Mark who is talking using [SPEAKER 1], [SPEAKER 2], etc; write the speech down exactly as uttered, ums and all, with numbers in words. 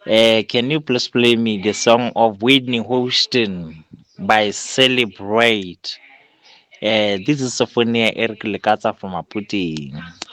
[SPEAKER 1] Uh, can you please play me the song of Whitney Houston by Celebrate? Uh, this is Sophia Eric Lekata from Aputi.